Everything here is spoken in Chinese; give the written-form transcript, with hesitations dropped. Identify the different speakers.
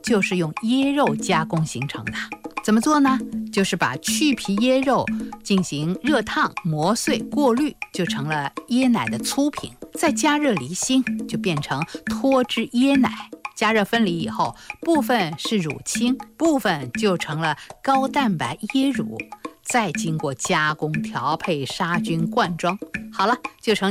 Speaker 1: 就是用椰肉加工形成的。怎么做呢？就是把去皮椰肉进行热烫、磨碎、过滤，就成了椰奶的粗品。再加热离心，就变成脱脂椰奶。加热分离以后，部分是乳清，部分就成了高蛋白椰乳。再经过加工、调配、杀菌、灌装，好了，就成